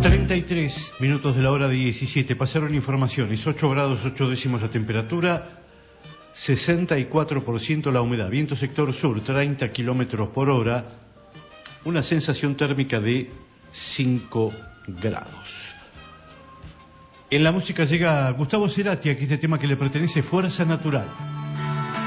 33 minutos de la hora 17. Pasaron informaciones. 8 grados 8 décimos la temperatura, 64% la humedad. Viento sector sur, 30 kilómetros por hora. Una sensación térmica de 5 grados. En la música llega Gustavo Cerati, aquí este tema que le pertenece, Fuerza Natural.